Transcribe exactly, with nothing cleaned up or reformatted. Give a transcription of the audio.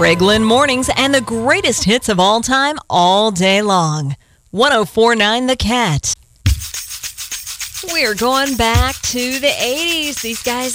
Greg Lynn Mornings and the greatest hits of all time all day long. one oh four point nine The Cat. We're going back to the eighties. These guys